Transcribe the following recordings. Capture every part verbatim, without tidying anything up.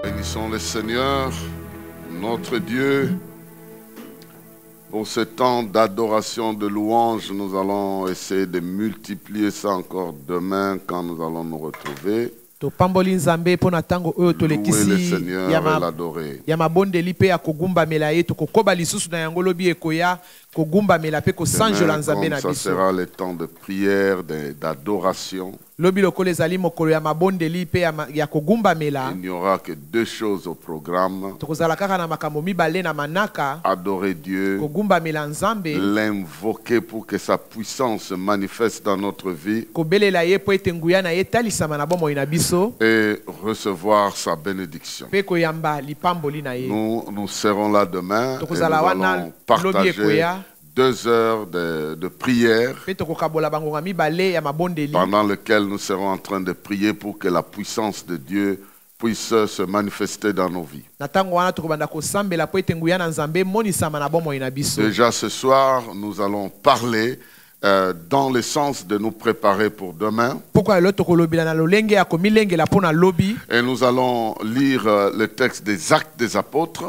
Bénissons le Seigneur, notre Dieu. Pour ce temps d'adoration, de louange, nous allons essayer de multiplier ça encore demain quand nous allons nous retrouver. Louer le Seigneur et l'adorer. Demain, comme ça sera le temps de prière, d'adoration. Il n'y aura que deux choses au programme. Adorer Dieu, l'invoquer pour que sa puissance se manifeste dans notre vie et recevoir sa bénédiction. Nous, nous serons là demain et nous allons partager deux heures de, de prière pendant lesquelles nous serons en train de prier pour que la puissance de Dieu puisse se manifester dans nos vies. Déjà ce soir, nous allons parler euh, dans le sens de nous préparer pour demain. Et nous allons lire euh, le texte des Actes des Apôtres,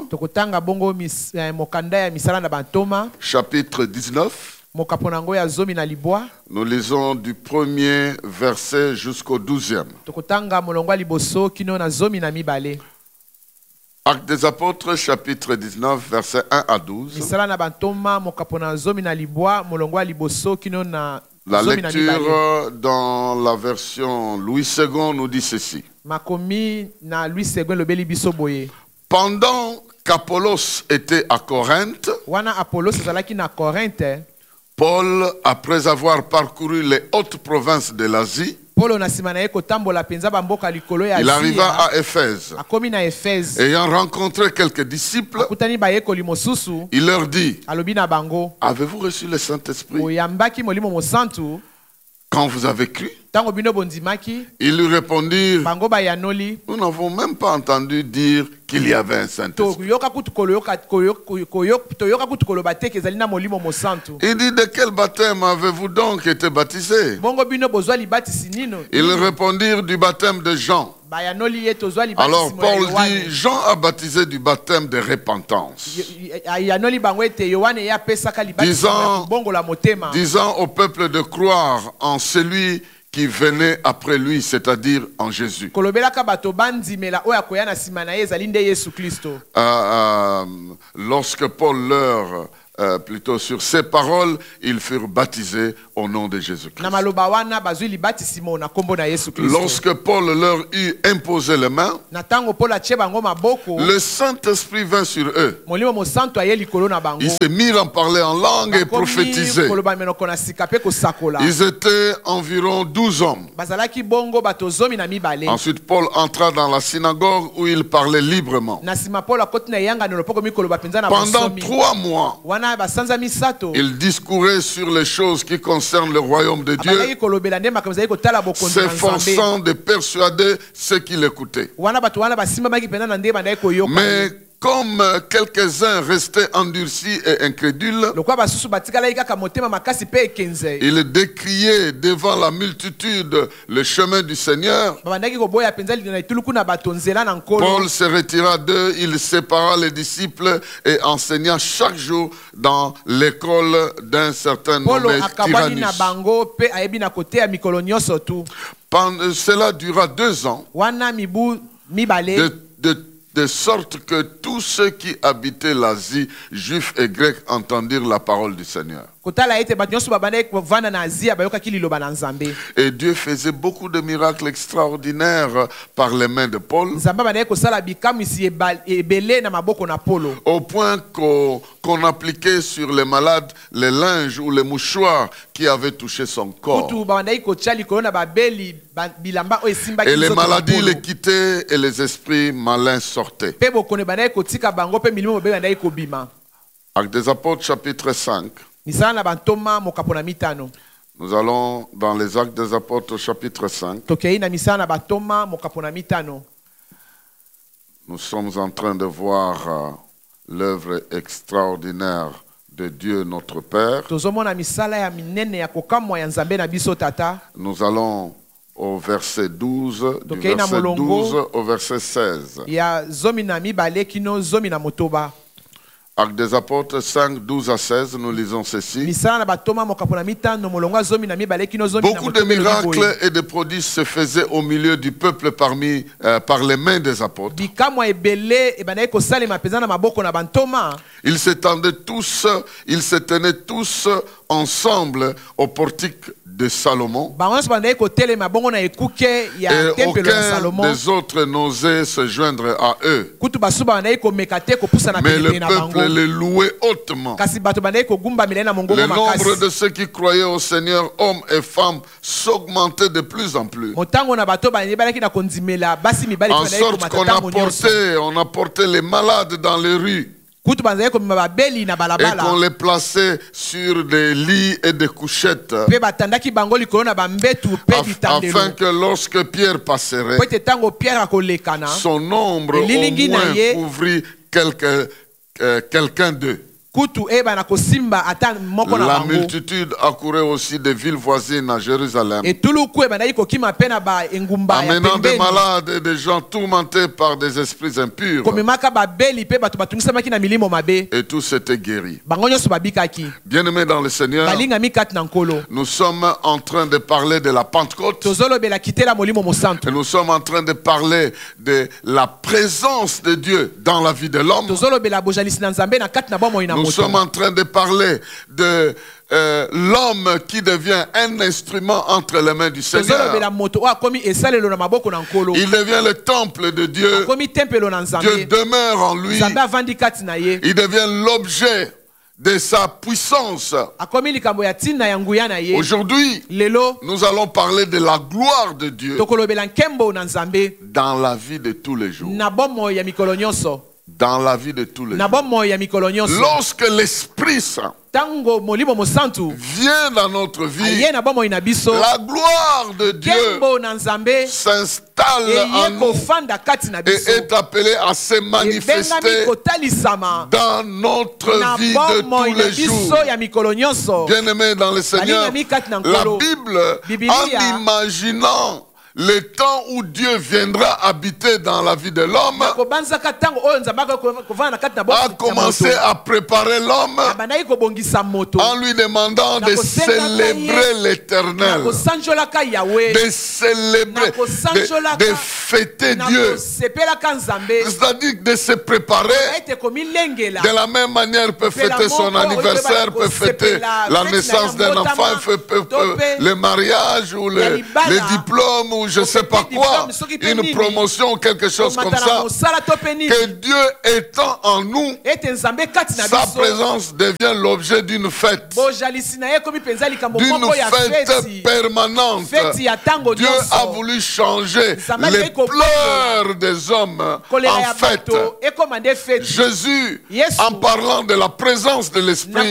chapitre dix-neuf. Nous lisons du premier verset jusqu'au douzième. Actes des Apôtres, chapitre dix-neuf, versets un à douze. La lecture dans la version Louis second nous dit ceci. Pendant qu'Apollos était à Corinthe, Paul, après avoir parcouru les hautes provinces de l'Asie, il arriva à Éphèse. Ayant rencontré quelques disciples, il leur dit: avez-vous reçu le Saint-Esprit quand vous avez cru? Ils lui répondirent: nous n'avons même pas entendu dire qu'il y avait un Saint-Esprit. Il dit: de quel baptême avez-vous donc été baptisés? Ils répondirent: du baptême de Jean. Alors Paul dit: Jean a baptisé du baptême de repentance, disant, disant au peuple de croire en celui qui venait après lui, c'est-à-dire en Jésus. Euh, euh, lorsque Paul leur, euh, plutôt sur ces paroles, ils furent baptisés au nom de Jésus-Christ. Lorsque Paul leur eut imposé les mains, le Saint-Esprit vint sur eux. Ils se mirent à parler en langue et prophétiser. Ils étaient environ douze hommes. Ensuite, Paul entra dans la synagogue où il parlait librement. Pendant trois mois, il discourait sur les choses qui concernent le royaume de Dieu, s'efforçant de persuader ceux qui l'écoutaient. Mais comme quelques-uns restaient endurcis et incrédules, il décriait devant la multitude le chemin du Seigneur. Paul se retira d'eux, il sépara les disciples et enseigna chaque jour dans l'école d'un certain nommé Tyrannus. Pendant, cela dura deux ans, de, de de sorte que tous ceux qui habitaient l'Asie, juifs et grecs, entendirent la parole du Seigneur. Et Dieu faisait beaucoup de miracles extraordinaires par les mains de Paul, au point qu'on qu'on appliquait sur les malades les linges ou les mouchoirs qui avaient touché son corps. Et les maladies les quittaient et les esprits malins sortaient. Actes des Apôtres, chapitre cinq. Nous allons dans les Actes des Apôtres, chapitre cinq. Nous sommes en train de voir euh, l'œuvre extraordinaire de Dieu notre Père. Nous allons au verset douze, du verset douze au verset seize. Actes des Apôtres cinq, douze à seize, nous lisons ceci. Beaucoup de miracles et de prodiges se faisaient au milieu du peuple parmi, euh, par les mains des apôtres. Ils s'étendaient tous, ils se tenaient tous ensemble au portique de Salomon. Et aucun des autres n'osait se joindre à eux. Mais le peuple les louait hautement. Le nombre de ceux qui croyaient au Seigneur, hommes et femmes, s'augmentait de plus en plus. En sorte qu'on apportait, on apportait les malades dans les rues. Et qu'on les plaçait sur des lits et des couchettes, afin que lorsque Pierre passerait, son ombre au moins couvrit quelqu'un euh, quelqu'un d'eux. La multitude accourait aussi des villes voisines à Jérusalem, amenant des malades et des gens tourmentés par des esprits impurs. Et tous étaient guéris. Bien-aimés dans le Seigneur, nous sommes en train de parler de la Pentecôte. Et nous sommes en train de parler de la présence de Dieu dans la vie de l'homme. Nous sommes en train de parler de euh, l'homme qui devient un instrument entre les mains du Seigneur. Il devient le temple de Dieu. Dieu demeure en lui. Il devient l'objet de sa puissance. Aujourd'hui, nous allons parler de la gloire de Dieu dans la vie de tous les jours. Dans la vie de tous les jours. Lorsque l'Esprit Saint vient dans notre vie, la gloire de Dieu s'installe en nous et est appelée à se manifester dans notre vie de tous les jours. Bien-aimés dans le Seigneur, la Bible, en imaginant le temps où Dieu viendra habiter dans la vie de l'homme, a commencé à préparer l'homme en lui demandant de célébrer l'Éternel, de célébrer, de, de fêter Dieu, c'est-à-dire de se préparer. De la même manière, peut fêter son anniversaire, peut fêter la naissance d'un enfant, le mariage ou le, le diplôme ou je ne sais pas quoi, une promotion ou quelque chose comme ça. Que Dieu étant en nous, sa présence devient l'objet d'une fête, d'une fête permanente. Dieu a voulu changer les pleurs des hommes en fête. Jésus, en parlant de la présence de l'Esprit,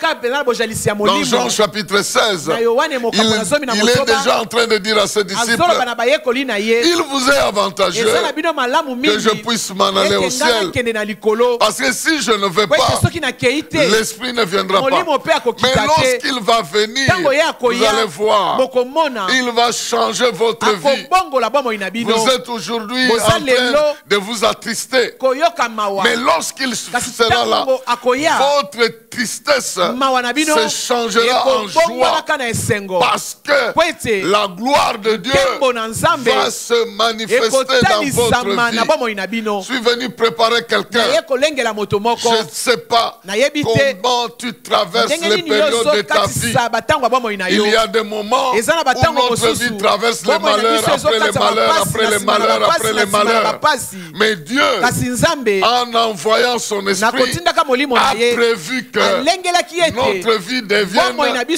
dans Jean chapitre seize, il, il est déjà en train de dire à ses disciples: il vous est avantageux que je puisse m'en aller au ciel, parce que si je ne vais pas, l'Esprit ne viendra pas. Mais lorsqu'il va venir, vous allez voir, il va changer votre vie. Vous êtes aujourd'hui en train de vous attrister, mais lorsqu'il sera là, votre tristesse se changera en joie, parce que la gloire de Dieu va se manifester dans votre vie. Je suis venu préparer quelqu'un. Je ne sais pas comment tu traverses les périodes de ta vie. Il y a des moments où notre vie traverse les malheurs après les malheurs, après les malheurs, après les malheurs. Mais Dieu, en envoyant son esprit, a prévu que notre vie devienne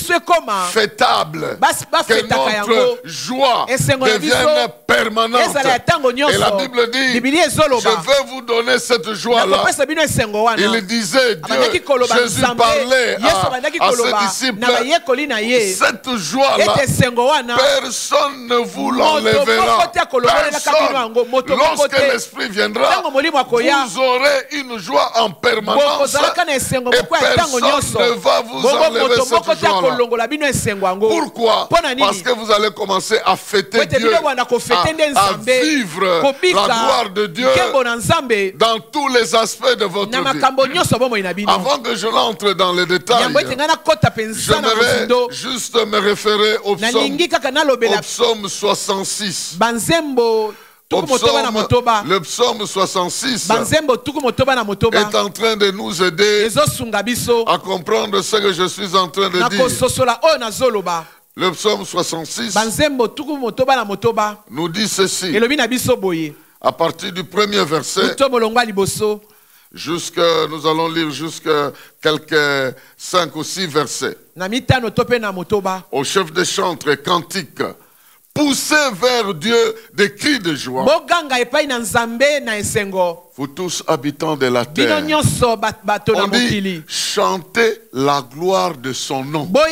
fêtable, que notre joie devienne permanente. Et la Bible dit: je veux vous donner cette joie-là. Il disait, Dieu, Jésus parlait à, à ses disciples: cette joie-là, personne ne vous l'enlèvera. Personne. Lorsque l'Esprit viendra, vous vous aurez une joie en permanence et personne ne va vous enlever cette joie-là. Pourquoi? Parce que vous allez commencer à fêter Dieu, à, à vivre la gloire de Dieu dans tous les aspects de votre vie. Avant que je l'entre dans les détails, j'aimerais juste me référer au psaume, au psaume soixante-six. Au psaume, le psaume soixante-six est en train de nous aider à comprendre ce que je suis en train de dire. Le psaume soixante-six nous dit ceci, à partir du premier verset, jusque, nous allons lire jusqu'à quelques cinq ou six versets. Au chef des chantres et cantiques, poussez vers Dieu des cris de joie. Vous tous habitants de la terre, on dit chantez la gloire de son nom. Donc,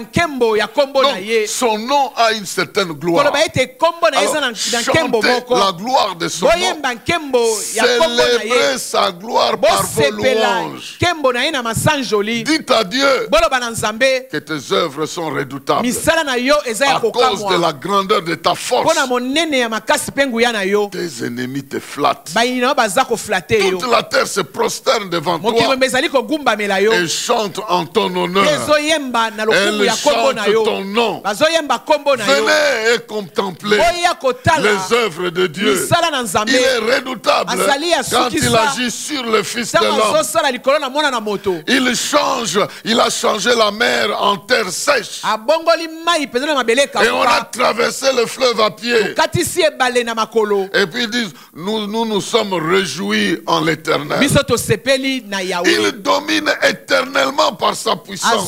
son nom a une certaine gloire. Alors, chantez la gloire de son nom. Célébrez sa gloire par vos louanges. Dites à Dieu que tes œuvres sont redoutables à cause de la grandeur de ta force. Tes ennemis te flattent. Toute la terre se prosterne devant toi et chante en ton honneur. Elle chante ton nom. Venez et contemplez les œuvres de Dieu. Il est redoutable quand il agit sur le Fils de l'homme. Il change, il a changé la mer en terre sèche. Et on a traversé le fleuve à pied. Et puis ils disent, nous nous, nous sommes réjouis en l'éternel. Il domine éternellement par sa puissance.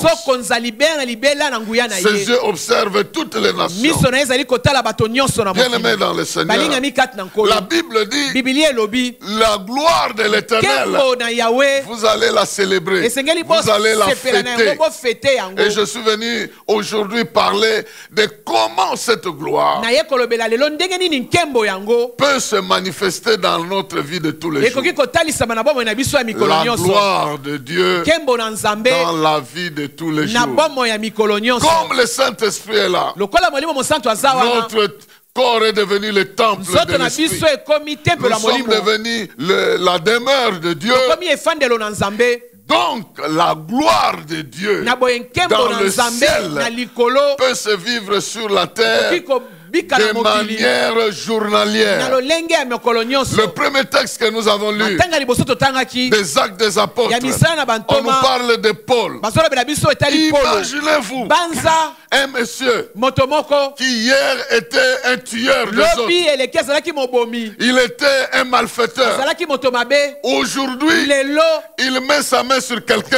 Ses yeux observent toutes les nations. Bien-aimés dans le Seigneur, la Bible dit la gloire de l'éternel, vous allez la célébrer, vous allez la fêter. Et je suis venu aujourd'hui parler de comment cette gloire peut se manifester dans notre vie de tous les jours. La gloire de Dieu dans la vie de tous les jours. Comme le Saint-Esprit est là, notre corps est devenu le temple de l'Esprit. Nous sommes devenus le, la demeure de Dieu. Donc, la gloire de Dieu dans le ciel peut se vivre sur la terre de manière journalière. Le premier texte que nous avons lu, des Actes des Apôtres, on nous parle de Paul. Imaginez-vous un monsieur qui hier était un tueur des autres. Il était un malfaiteur. Aujourd'hui, il met sa main sur quelqu'un.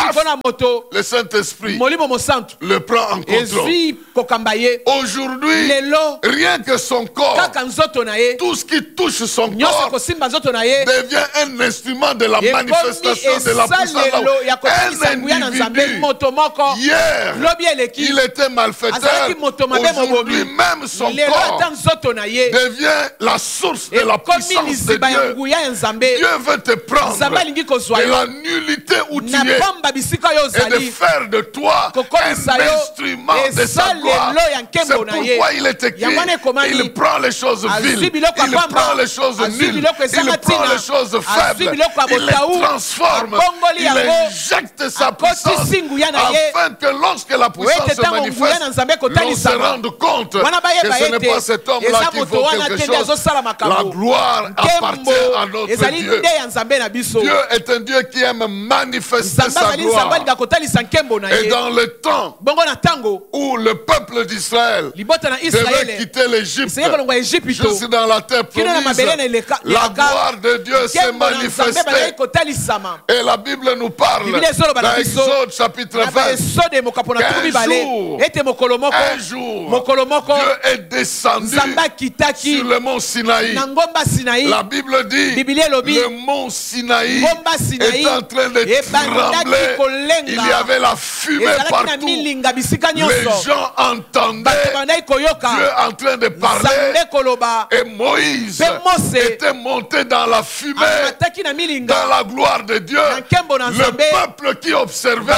Le Saint-Esprit le prend en contrôle. Aujourd'hui, rien que son corps, tout ce qui touche son corps devient un instrument de la manifestation de la puissance. Un individu, hier, il était malfaiteur. Aujourd'hui, même son corps devient la source de la puissance de Dieu. Dieu veut te prendre de la nullité où tu es et de faire de toi un instrument de sa gloire. C'est pourquoi il est écrit, il prend les choses viles, il prend les choses nulles, il prend les choses faibles, il les transforme, il injecte sa puissance afin que lorsque la puissance se manifeste, l'on se rende compte que ce n'est pas cet homme-là qui vaut quelque chose. La gloire appartient à notre Dieu. Dieu est un Dieu qui aime manifester sa gloire. Et dans le temps où le peuple d'Israël devait quitter l'Égypte jusque dans la terre promise, la gloire de Dieu s'est manifestée. Et la Bible nous parle dans Exode chapitre vingt qu'un jour, un jour, Dieu est descendu sur le mont Sinaï. La Bible dit le mont Sinaï est en train de trembler. Il y avait la fumée partout. Les gens entendaient Dieu en train de parler. Et Moïse était monté dans la fumée, dans la gloire de Dieu. Le peuple qui observait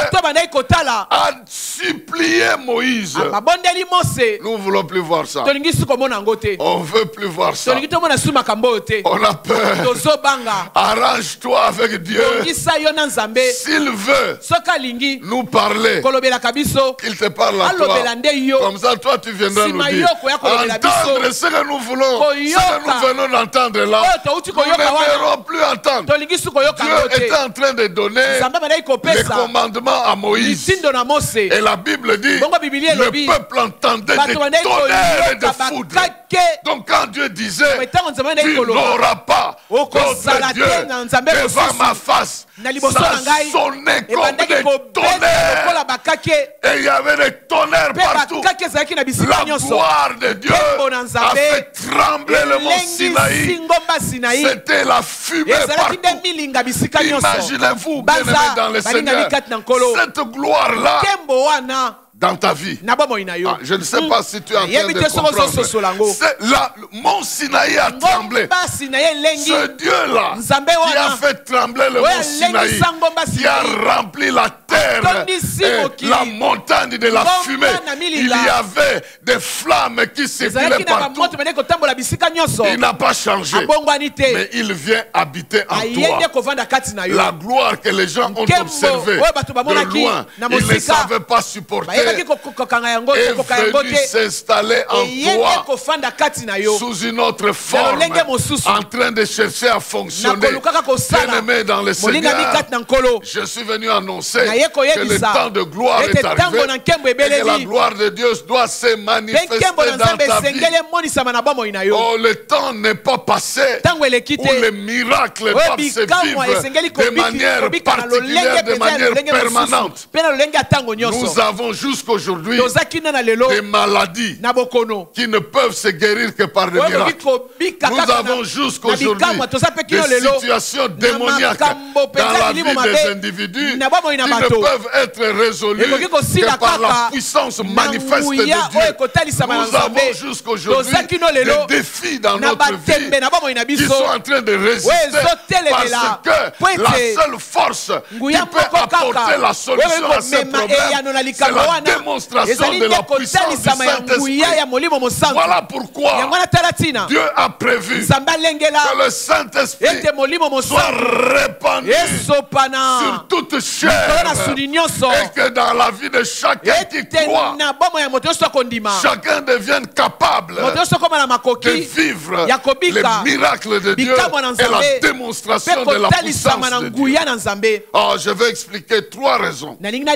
a supplié Moïse. Nous ne voulons plus voir ça. On ne veut plus voir ça. On a peur. Arrange-toi avec Dieu. S'il veut nous parler, qu'il te parle à toi. Comme ça, toi, tu viendras nous dire. Entendre ce que nous voulons, ce que nous venons d'entendre là, nous ne verrons plus entendre. Dieu était en train de donner les commandements à Moïse. Et la Bible dit, le peuple entendait des tonnerres et des foudres. Donc quand Dieu disait, tu n'auras pas d'autre Dieu devant ma face, ça sonnait comme des tonnerres. Et il y avait des tonnerres partout. La gloire de Dieu a fait trembler le mont Sinaï. C'était la fumée partout. Imaginez-vous, bien-aimés dans le Seigneur, cette gloire-là dans ta vie. Ah, je ne sais pas si tu es en train de comprendre. La, mon Sinaï a tremblé. Ce Dieu-là qui a fait trembler le mont Sinaï, qui a rempli la terre et la montagne de la fumée. Il y avait des flammes qui circulaient partout. Il n'a pas changé, mais il vient habiter en toi. La gloire que les gens ont observée de loin, ils ne savaient pas supporter, est venu s'installer en toi sous une autre forme, en train de chercher à fonctionner. Bien-aimé dans le Seigneur, je suis venu annoncer que le temps de gloire est arrivé et que la gloire de Dieu doit se manifester dans ta vie. Oh, le temps n'est pas passé où les miracles doivent se vivre de manière particulière, de manière permanente. Nous avons jusqu'aujourd'hui des maladies qui ne peuvent se guérir que par des miracles. Nous avons jusqu'aujourd'hui des situations démoniaques dans la vie des individus qui ne peuvent être résolues que par la puissance manifeste de Dieu. Nous avons jusqu'aujourd'hui des défis dans notre vie qui sont en train de résister parce que la seule force qui peut apporter la solution à ces problèmes, c'est la démonstration de la puissance du Saint-Esprit. Voilà pourquoi Dieu a prévu que le Saint-Esprit soit répandu sur toute chair et que dans la vie de chacun qui croit, chacun devienne capable de vivre les miracles de Dieu et la démonstration de la puissance de Dieu. Oh, je vais expliquer trois raisons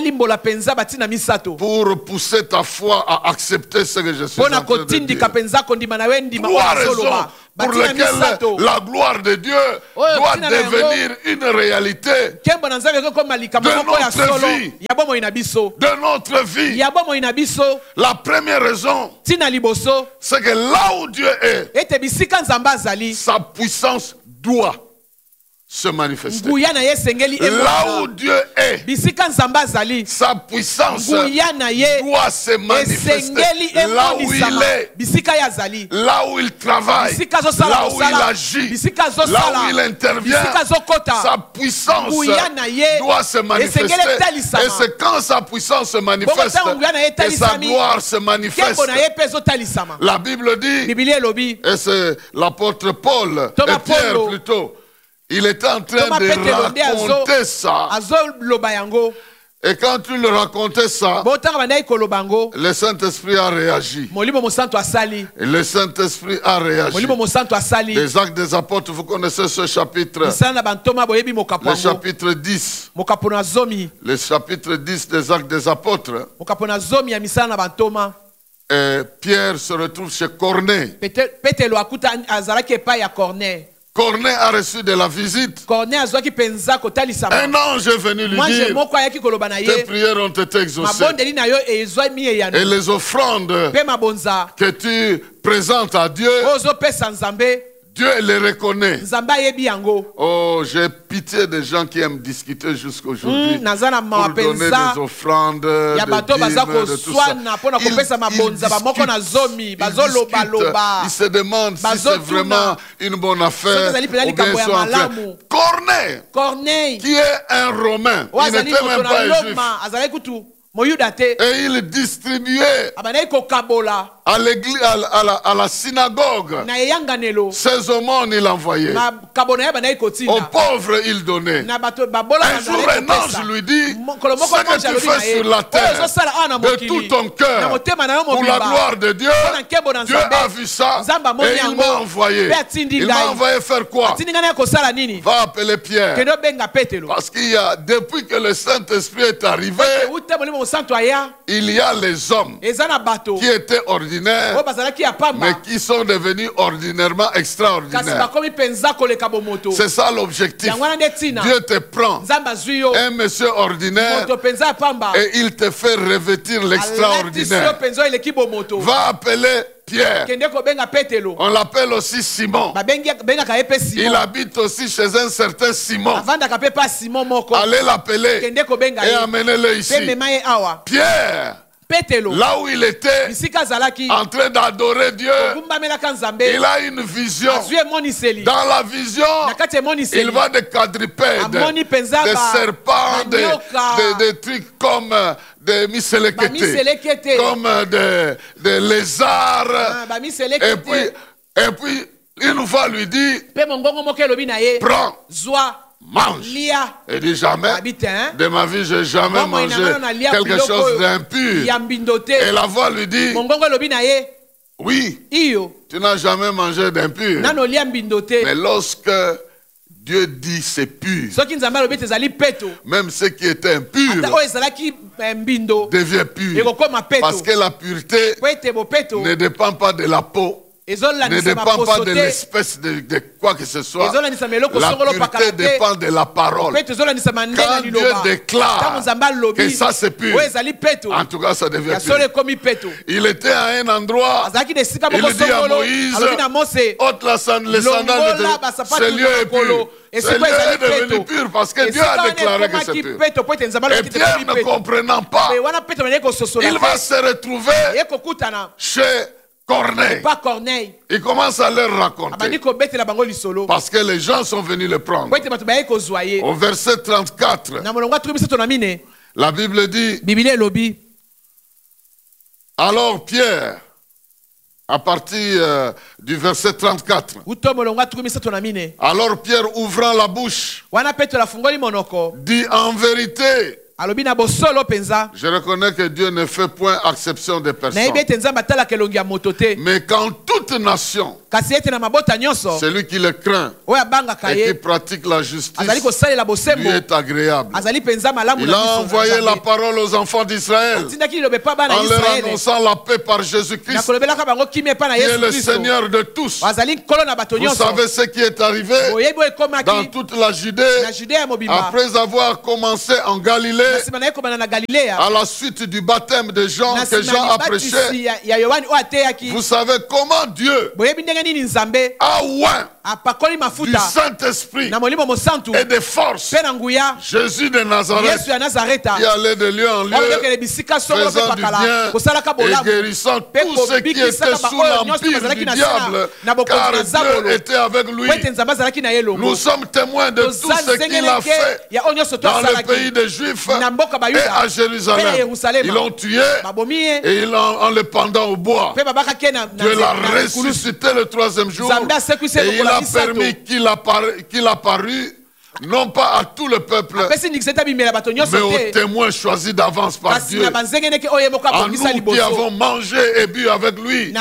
pour pousser ta foi à accepter ce que je suis en train de dire. Trois raisons pour lesquelles la gloire de Dieu doit devenir une réalité de notre vie. De notre vie. La première raison, c'est que là où Dieu est, sa puissance doit se manifester. Là où Dieu est, sa puissance doit se manifester. Là où il est, là où il travaille, là où il agit, là où il intervient, sa puissance doit se manifester. Et c'est quand sa puissance se manifeste que sa gloire se manifeste. La Bible dit, et c'est l'apôtre Paul, et Pierre plutôt, il était en train de raconter ça. Et quand tu le racontais ça, le Saint-Esprit a réagi. Et le Saint-Esprit a réagi. Les Actes des Apôtres, vous connaissez ce chapitre. Le chapitre dix. Le chapitre dix des Actes des Apôtres. Et Pierre se retrouve chez Corneille. Corneille a reçu de la visite. Un ange est venu lui dire, tes prières ont été exaucées. Et les offrandes que tu présentes à Dieu, Dieu les reconnaît. Oh, j'ai pitié des gens qui aiment discuter jusqu'aujourd'hui mm, pour donner des offrandes, des dîmes, de tout ça. Ils, ils discutent, ils se demandent si c'est vraiment une bonne affaire ou bien ils sont en train. Corneille, Corneille, qui est un Romain, il n'était même pas un juif. Et il distribuait à l'église, à, à, la, à la synagogue, ses aumônes il envoyait. Aux pauvres il donnait. Un jour un ange lui dit, ce que tu fais sur la terre, de tout ton cœur, pour la gloire de Dieu, Dieu a vu ça et il m'a envoyé. Il m'a envoyé faire quoi? Va appeler Pierre. Parce qu'il y a, depuis que le Saint-Esprit est arrivé, il y a les hommes qui étaient ordinaires, mais qui sont devenus ordinairement extraordinaires. C'est ça l'objectif. Dieu te prend, un monsieur ordinaire, et il te fait revêtir l'extraordinaire. Va appeler Pierre. On l'appelle aussi Simon. Il habite aussi chez un certain Simon. Allez l'appeler et amenez-le ici. Pierre, là où il était en train d'adorer Dieu, il a une vision. Dans la vision, il voit des quadrupèdes, des serpents, des, des, des trucs comme des miselekete, comme des, des lézards. Et puis, et puis, une fois lui dit, prends, mange. Et dit jamais, de ma vie, je n'ai jamais mangé quelque chose d'impur. Et la voix lui dit, oui, tu n'as jamais mangé d'impur. Mais lorsque Dieu dit c'est pur, même ce qui est impur devient pur. Parce que la pureté ne dépend pas de la peau, ne dépend pas de l'espèce de, de quoi que ce soit. La pureté dépend de la parole. Quand Dieu déclare que ça c'est pur, en tout cas ça devient pur. Il était à un endroit, il dit à Moïse, ôte la sandale, les sandales de ce lieu est pur. Ce lieu est devenu pur parce que Dieu a déclaré que c'est pur. Et Pierre ne comprenant pas, il va se retrouver chez Corneille. Corneille. Il commence à leur raconter. Parce que les gens sont venus le prendre. Au verset trente-quatre, la Bible dit, alors Pierre, à partir euh, du verset trente-quatre, alors Pierre ouvrant la bouche, dit en vérité, je reconnais que Dieu ne fait point exception des personnes. Mais quand toute nation, celui qui le craint et qui pratique la justice, lui est agréable. Il a envoyé la parole aux enfants d'Israël en leur annonçant la paix par Jésus-Christ, qui est le Seigneur de tous. Vous savez ce qui est arrivé dans toute la Judée après avoir commencé en Galilée, à la suite du baptême de Jean que Jean a prêché. Vous savez comment Dieu a oint du Saint-Esprit et de force Jésus de Nazareth, qui allait de lieu en lieu faisant du bien et guérissant tous ceux qui étaient sous l'empire du diable, car Dieu était avec lui. Nous sommes témoins de tout ce qu'il a fait dans le pays des Juifs et à Jérusalem. Ils l'ont tué et ils l'ont, en le pendant au bois. Dieu l'a ressuscité le troisième jour et il a permis qu'il apparût, qu'il apparût non pas à tout le peuple, mais aux témoins choisis d'avance par Dieu. À nous qui avons mangé et bu avec lui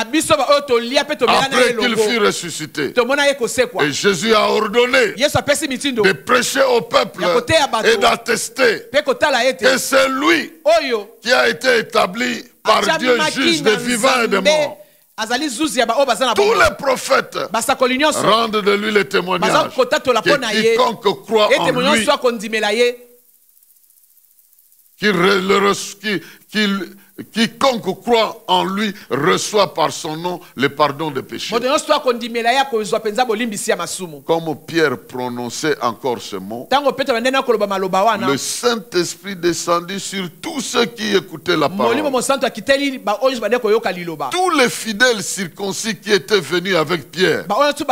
après qu'il fut ressuscité. Et Jésus a ordonné de prêcher au peuple et d'attester que c'est lui qui a été établi par Dieu juge des vivants et des morts. Tous les prophètes rendent de lui le témoignage que quiconque croit en lui, qu'il quiconque croit en lui reçoit par son nom le pardon des péchés. Comme Pierre prononçait encore ce mot, le Saint-Esprit descendit sur tous ceux qui écoutaient la parole. Tous les fidèles circoncis qui étaient venus avec Pierre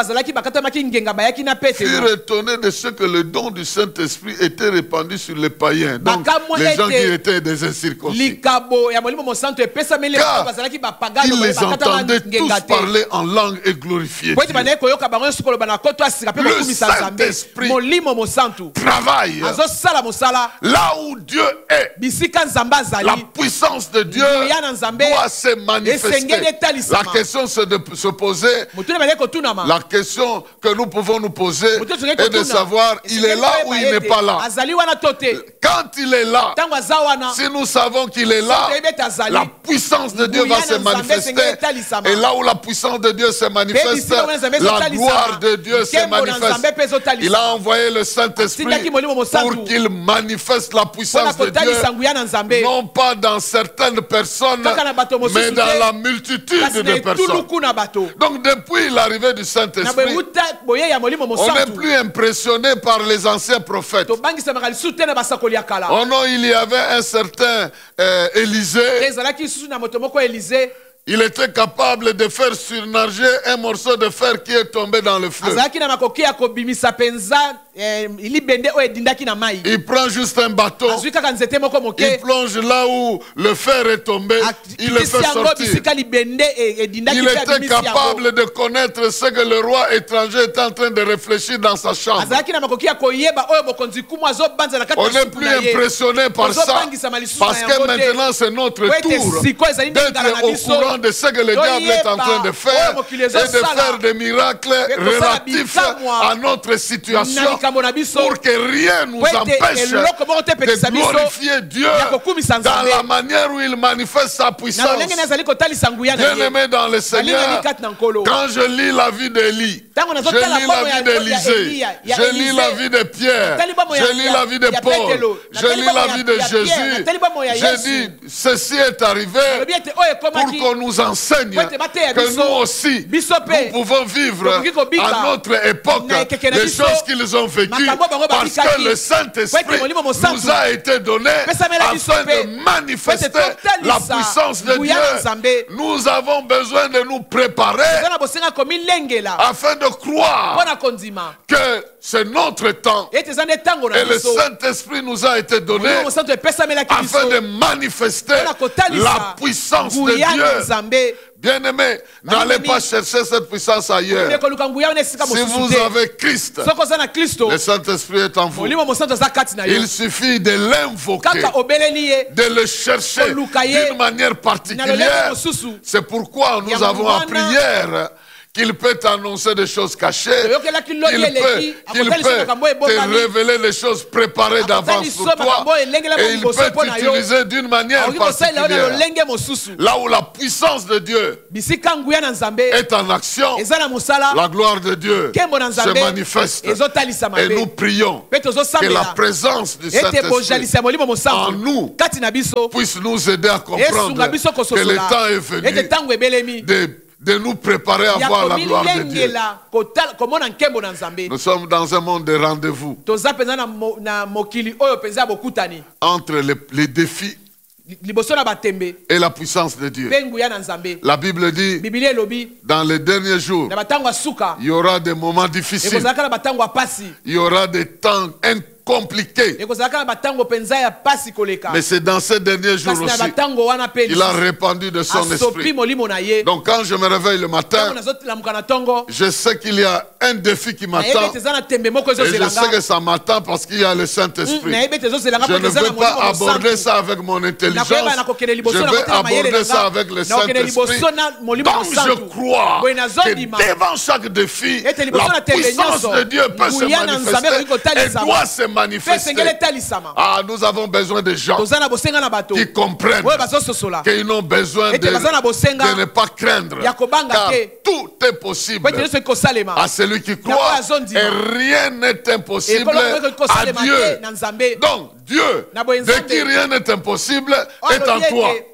furent étonnés de ce que le don du Saint-Esprit était répandu sur les païens, donc les gens qui étaient des incirconcis. Car ils les entendaient tous parler en langue et glorifier Dieu. Le Saint-Esprit travaille là où Dieu est. La puissance de Dieu doit se manifester. La question c'est de se poser, la question que nous pouvons nous poser est de savoir, il est là ou il n'est pas là. Quand il est là, si nous savons qu'il est là, la puissance de Dieu va se manifester. Et là où la puissance de Dieu se manifeste, la gloire de Dieu se manifeste. Il a envoyé le Saint-Esprit pour qu'il manifeste la puissance de Dieu, non pas dans certaines personnes, mais dans la multitude de personnes. Donc depuis l'arrivée du Saint-Esprit, on n'est plus impressionné par les anciens prophètes. Oh non, il y avait un certain euh, Élisée. Il était capable de faire surnager un morceau de fer qui est tombé dans le feu. Il prend juste un bateau, il plonge là où le fer est tombé, il le fait sortir. Il était capable de connaître ce que le roi étranger est en train de réfléchir dans sa chambre. On n'est plus impressionné par ça, parce que maintenant c'est notre tour d'être au courant de ce que le diable est en train de faire et de faire des miracles relatifs à notre situation, pour que rien ne nous empêche de glorifier Dieu dans la manière où il manifeste sa puissance. Bien-aimé dans le Seigneur, quand je lis la vie d'Élie, je lis la vie d'Élisée, je lis la vie de Pierre, je lis la vie de Paul, je lis la vie de Jésus, je dis, ceci est arrivé pour qu'on nous enseigne que nous aussi, nous pouvons vivre à notre époque les choses qu'ils ont vécues, parce que le Saint-Esprit nous a été donné afin de manifester la puissance de Dieu. Nous avons besoin de nous préparer afin de croire que c'est notre temps et le Saint-Esprit nous a été donné afin de manifester la puissance de Dieu. Bien-aimés, n'allez pas chercher cette puissance ailleurs. Si vous avez Christ, le Saint-Esprit est en vous. Il suffit de l'invoquer, de le chercher d'une manière particulière. C'est pourquoi nous avons appris hier qu'il peut t'annoncer des choses cachées, qu'il peut, qu'il peut te révéler les choses préparées d'avance pour toi, et il peut t'utiliser d'une manière particulière. Là où la puissance de Dieu est en action, la gloire de Dieu se manifeste. Et nous prions que la présence du Saint-Esprit en nous puisse nous aider à comprendre que le temps est venu de de nous préparer à voir la gloire de Dieu. Nous sommes dans un monde de rendez-vous entre les, les défis et la puissance de Dieu. La Bible dit, dans les derniers jours, il y aura des moments difficiles, il y aura des temps compliqué. Mais c'est dans ces derniers jours aussi qu'il a répandu de son esprit. Donc quand je me réveille le matin, je sais qu'il y a un défi qui m'attend. Et je sais que ça m'attend parce qu'il y a le Saint-Esprit. Je ne veux pas aborder ça avec mon intelligence. Je veux aborder ça avec le Saint-Esprit. Donc je crois que devant chaque défi, la puissance de Dieu peut se manifester et doit se manifester. Ah, nous avons besoin de gens qui comprennent qu'ils n'ont besoin de, de ne pas craindre, car tout est possible à celui qui croit et rien n'est impossible à Dieu. Donc Dieu, de qui rien n'est impossible, est en toi.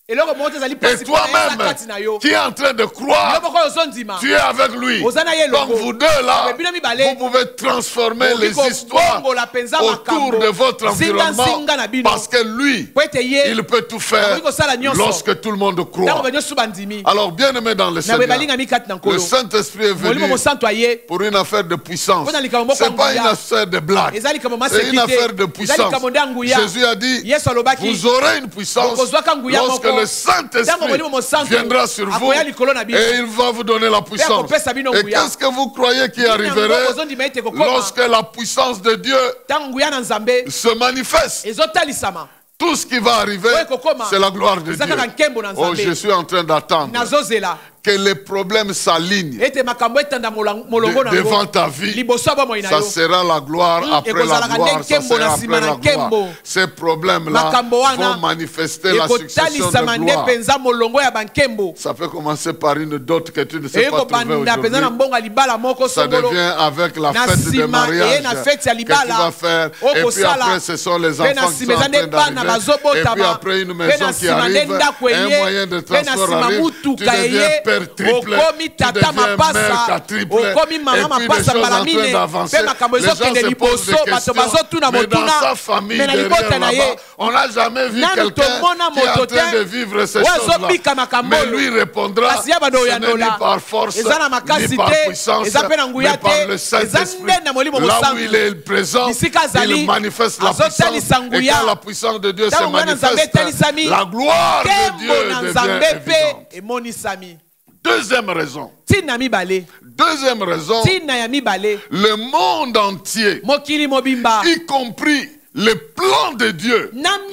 Et toi-même, qui es en train de croire, tu es avec lui. Donc vous deux là, vous pouvez transformer les histoires autour de votre environnement, parce que lui, il peut tout faire lorsque tout le monde croit. Alors bien aimé dans le Seigneur, le Saint-Esprit est venu pour une affaire de puissance. Ce n'est pas une affaire de blague, c'est une affaire de puissance. Jésus a dit, vous aurez une puissance lorsque le Saint-Esprit viendra sur vous et il va vous donner la puissance. Et qu'est-ce que vous croyez qui arriverait lorsque la puissance de Dieu se manifeste? Tout ce qui va arriver, c'est la gloire de Dieu. Oh, je suis en train d'attendre que les problèmes s'alignent de, devant ta vie. Ça sera la gloire après la gloire. Ça sera après la gloire. Ces problèmes-là vont manifester la succession de gloire. Ça peut commencer par une dot que tu ne sais pas trouver aujourd'hui. Ça devient avec la fête de mariage que tu vas faire. Et puis après, ce sont les enfants qui sont en train d'arriver. Et puis après, une maison qui arrive, un moyen de transport arrive, tu deviens père triple, tu deviens mère quadruple, et puis les choses en train d'avancer. Les gens se posent des questions, mais dans sa famille, derrière là-bas, on n'a jamais vu quelqu'un qui est en train de vivre ces choses-là. Mais lui répondra, ce n'est ni par force, ni par puissance, mais par le Saint-Esprit. Là où il est présent, il manifeste la puissance. Et quand la puissance de Dieu se manifeste, la gloire de Dieu devient évidente. Deuxième raison. Deuxième raison. Le monde entier, y compris le plan de Dieu,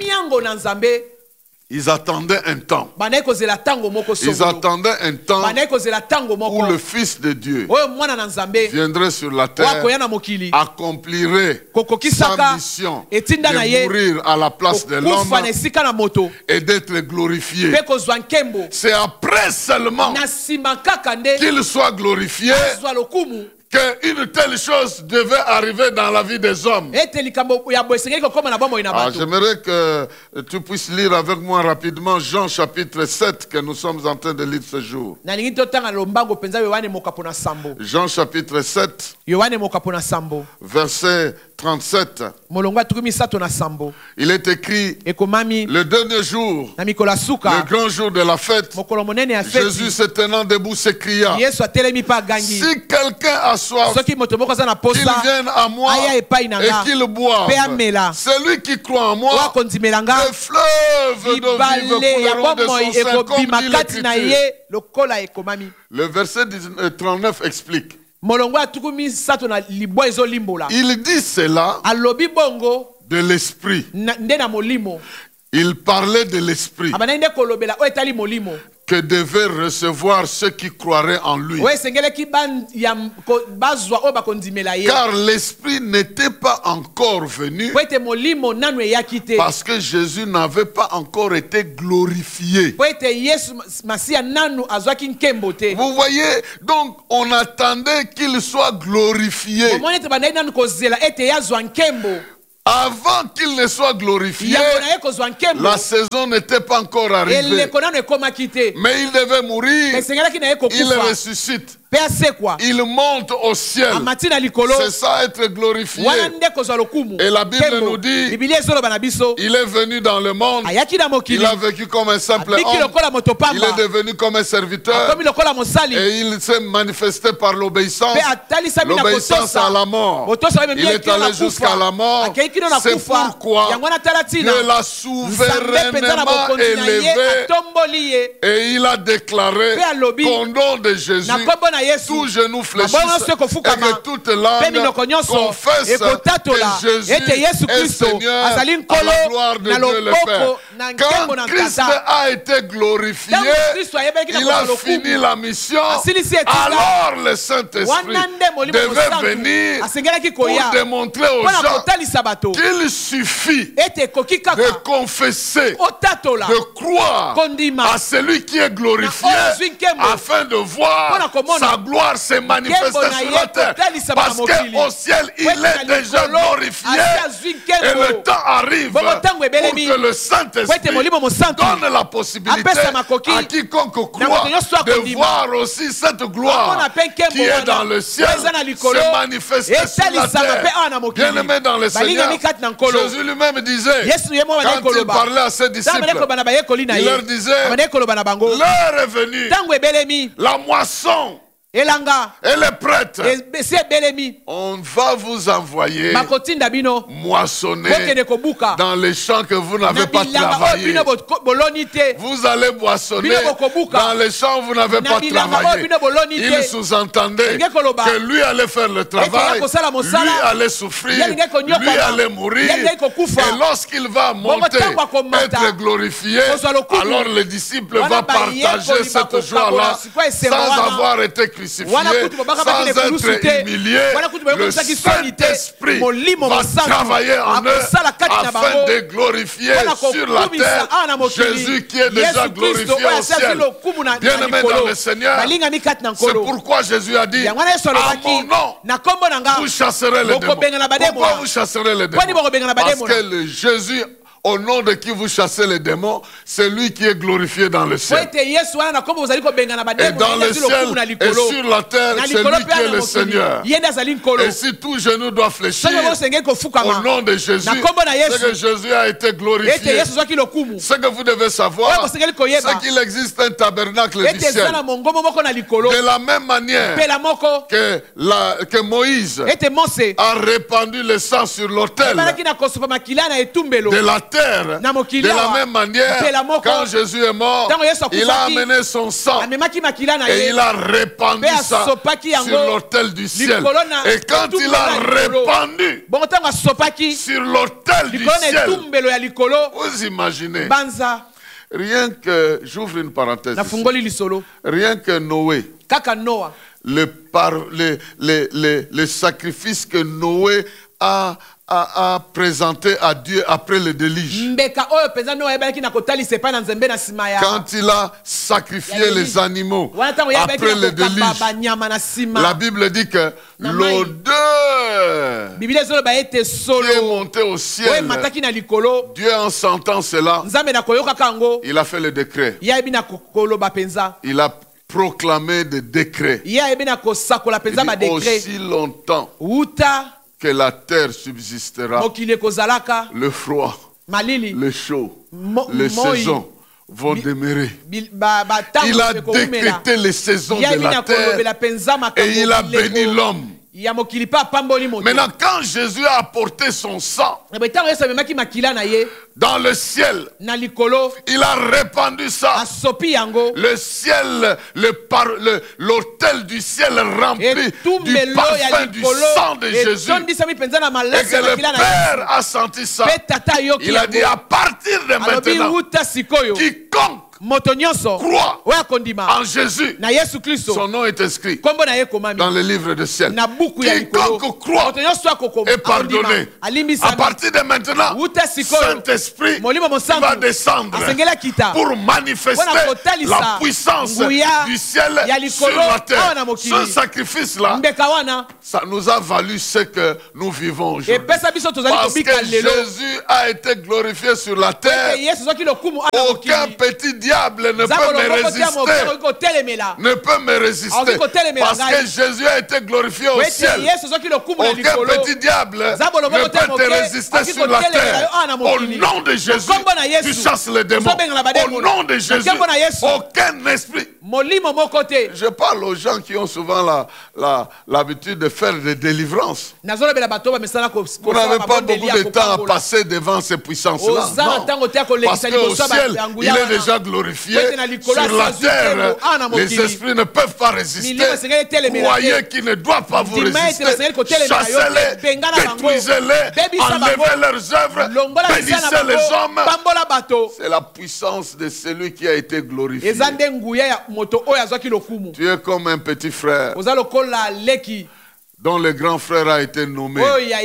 ils attendaient un temps. Ils attendaient un temps où le Fils de Dieu viendrait sur la terre, accomplirait sa mission de mourir à la place de l'homme et d'être glorifié. C'est après seulement qu'il soit glorifié qu'une telle chose devait arriver dans la vie des hommes. Ah, j'aimerais que tu puisses lire avec moi rapidement Jean chapitre sept que nous sommes en train de lire ce jour. Jean chapitre sept, verset trente-sept. Il est écrit, le dernier jour, le grand jour de la fête, Jésus se tenant debout s'écria, si quelqu'un a soif, qu'il vienne à moi et qu'il boive. Celui qui croit en moi, le fleuve d'eau vive couleront de son sein, comme dit l'Écriture. Le verset trente-neuf explique. Il dit cela de l'esprit. Il parlait de l'esprit que devaient recevoir ceux qui croiraient en lui. Car l'esprit n'était pas encore venu parce que Jésus n'avait pas encore été glorifié. Vous voyez, donc on attendait qu'il soit glorifié. Avant qu'il ne soit glorifié, la saison n'était pas encore arrivée. Mais il devait mourir, il ressuscite. Il monte au ciel. C'est ça, être glorifié. Et la Bible nous dit, il est venu dans le monde, il a vécu comme un simple homme, il est devenu comme un serviteur, et il s'est manifesté par l'obéissance, l'obéissance à la mort. Il est allé jusqu'à la mort. C'est pourquoi Dieu l'a souverainement élevé, et il a déclaré qu'au nom de Jésus, tout genou fléchisse et que toute langue confesse que Jésus est Seigneur à la gloire de Dieu le Père. Quand Christ a été glorifié, il a fini la mission. Alors le Saint-Esprit devait venir pour démontrer aux gens qu'il suffit de confesser, de croire à celui qui est glorifié afin de voir sa gloire s'est manifestée sur la terre. Parce qu'au ciel, il est déjà glorifié. Et le temps arrive pour que le Saint-Esprit donne la possibilité à quiconque croit de voir aussi cette gloire qui est dans le ciel se manifester sur la terre. Bien-aimé dans le Seigneur, Jésus lui-même disait, quand il parlait à ses disciples, il leur disait, l'heure est venue, la moisson elle est prête. On va vous envoyer moissonner dans les champs que vous n'avez pas travaillé. Vous allez moissonner dans les champs où vous n'avez pas travaillé. Il sous-entendait que lui allait faire le travail, lui allait souffrir, lui allait mourir. Et lorsqu'il va monter, être glorifié, alors les disciples vont partager cette joie-là sans avoir été crucifiés. Sans être humilié, le Saint-Esprit va travailler en eux afin de glorifier sur la terre Jésus qui est déjà glorifié au ciel. Bien-aimé dans le Seigneur, c'est pourquoi Jésus a dit, à mon nom, vous chasserez les démons. Pourquoi vous chasserez les démons? Parce que le Jésus, au nom de qui vous chassez les démons, c'est lui qui est glorifié dans le ciel. Et dans le ciel et sur la terre, c'est lui qui est le Seigneur. Et si tout genou doit fléchir au nom de Jésus, c'est que Jésus a été glorifié. Ce que vous devez savoir, c'est qu'il existe un tabernacle du ciel. De la même manière que, la, que Moïse a répandu le sang sur l'autel de la terre. De la même manière, quand Jésus est mort, il a amené son sang et il a répandu ça sur l'autel du ciel. Et quand il a répandu sur l'autel du ciel, vous imaginez, rien que, j'ouvre une parenthèse ici, rien que Noé, le, par, le, le, le, le sacrifice que Noé a A, a présenté à Dieu après le déluge. Quand il a sacrifié les animaux après le déluge, la Bible dit que l'odeur qui est montée au ciel, Dieu en sentant cela, il a fait le décret. Il a proclamé des décrets. Il dit aussi longtemps que la terre subsistera, le froid, le chaud, les saisons vont demeurer. Il a décrété les saisons de la terre et il a béni l'homme. Maintenant, quand Jésus a apporté son sang dans le ciel, il a répandu ça. Le ciel, le l'autel du ciel rempli du parfum du sang de Jésus. Et que le Père a senti ça. Il a dit à partir de maintenant, quiconque croit en Jésus, son nom est inscrit dans le livre du ciel. Quiconque croit est pardonné. À partir de maintenant, Saint-Esprit va descendre pour manifester la puissance du ciel sur la terre. Ce sacrifice-là, ça nous a valu ce que nous vivons aujourd'hui. Parce que Jésus a été glorifié sur la terre, aucun petit diable ne peut me résister. Ne peut me résister. Parce que Jésus a été glorifié au ciel. Aucun petit diable ne peut te résister sur la terre. Au nom de Jésus, tu chasses les démons. Au nom de Jésus, aucun esprit. Je parle aux gens qui ont souvent la, la, l'habitude de faire des délivrances. Vous n'avez pas beaucoup de temps à passer devant ces puissances-là. Non. Parce qu'au ciel, il est déjà glorifié. Sur la terre, les esprits ne peuvent pas résister. Croyez qu'ils ne doivent pas vous résister. Chassez-les, détruisez-les, enlevez leurs œuvres, bénissez les hommes. C'est la puissance de celui qui a été glorifié. Tu es comme un petit frère. dont le grand frère a été nommé.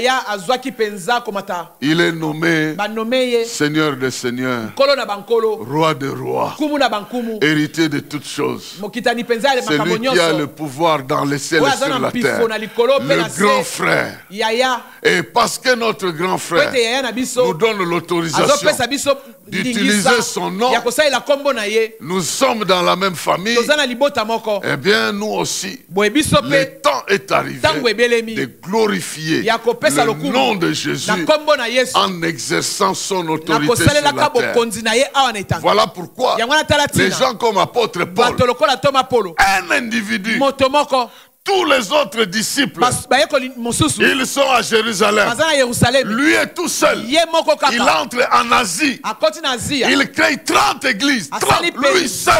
Il est nommé Seigneur des Seigneurs, Roi des Rois, héritier de toutes choses. C'est lui qui a le pouvoir dans les ciels et sur la terre. Le grand frère. Et parce que notre grand frère nous donne l'autorisation d'utiliser son nom, nous sommes dans la même famille. Eh bien, nous aussi, le temps est arrivé de glorifier le nom de Jésus en exerçant son autorité sur la terre. Voilà pourquoi les gens comme apôtre Paul, un individu, tous les autres disciples, ils sont à Jérusalem. Lui est tout seul. Il entre en Asie. Il crée trente églises. trente, lui seul.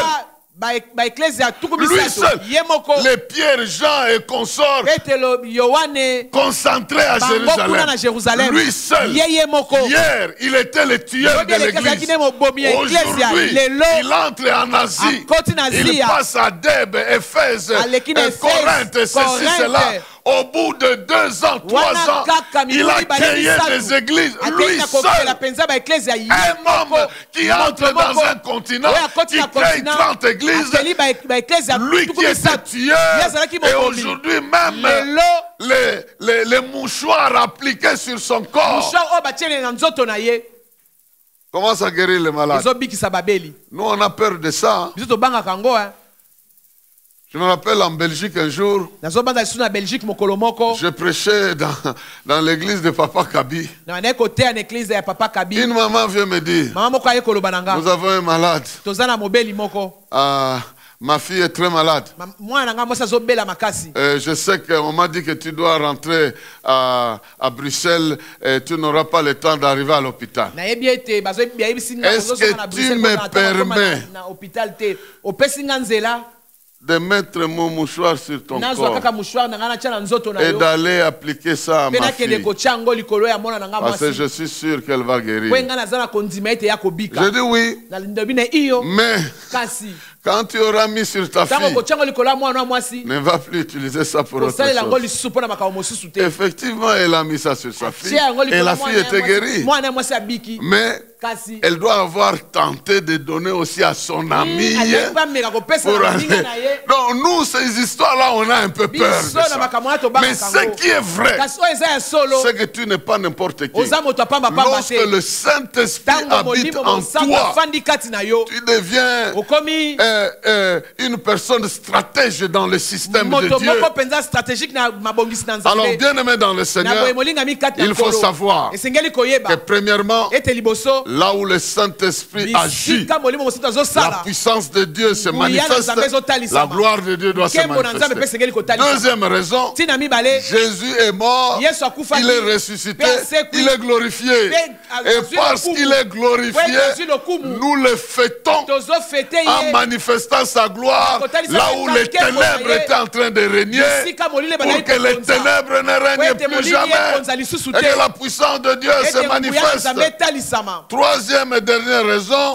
Lui seul, les Pierre, Jean et consorts concentrés à Jérusalem. Lui seul, hier, il était le tueur de l'église. Aujourd'hui, il entre en Asie. Il passe à Dèbe, Éphèse, Corinthe, ceci, cela. Au bout de deux ans, trois ans, il a créé des églises, lui seul. Un homme qui entre dans un continent, qui crée trente églises, lui qui était tueur, et aujourd'hui même, les, les, les mouchoirs appliqués sur son corps commencent à guérir les malades. Nous, on a peur de ça. Je me rappelle en Belgique un jour, je prêchais dans, dans l'église de Papa Kabi. Une maman vient me dire, nous avons un malade. Ah, ma fille est très malade. Euh, je sais qu'on m'a dit que tu dois rentrer à, à Bruxelles et tu n'auras pas le temps d'arriver à l'hôpital. Est-ce que tu me permets de mettre mon mouchoir sur ton corps et d'aller appliquer ça à ma fille, parce que je suis sûr qu'elle va guérir? Je dis oui, mais quand tu auras mis sur ta fille, ne va plus utiliser ça pour autre chose. Effectivement, elle a mis ça sur sa fille et la fille était guérie. Mais elle doit avoir tenté de donner aussi à son ami. Pour aller. Donc nous, ces histoires-là, on a un peu peur de ça. Mais ce qui est vrai, c'est que tu n'es pas n'importe qui. Lorsque le Saint-Esprit habite en toi, tu deviens euh, euh, une personne stratège dans le système de Dieu. Alors, bien aimé dans le Seigneur, il faut savoir que premièrement, là où le Saint-Esprit agit, la puissance de Dieu se manifeste, la gloire de Dieu doit se manifester. Deuxième raison, Jésus est mort, il est ressuscité, il est glorifié. Et parce qu'il est glorifié, nous le fêtons en manifestant sa gloire là où les ténèbres étaient en train de régner, pour que les ténèbres ne règnent plus jamais et que la puissance de Dieu se manifeste. Troisième et dernière raison,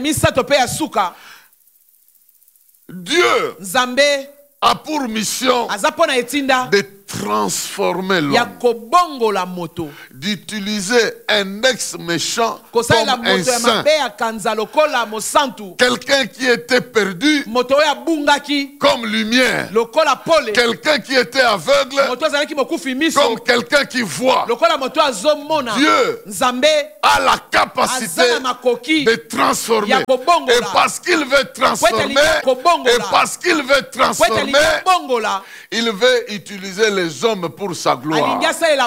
Dieu a pour mission de transformer l'homme, d'utiliser un ex-méchant comme un saint, quelqu'un qui était perdu comme lumière, quelqu'un qui était aveugle comme quelqu'un qui voit. Dieu a la capacité de transformer, et parce qu'il veut transformer, et parce qu'il veut transformer, il veut utiliser les hommes pour sa gloire.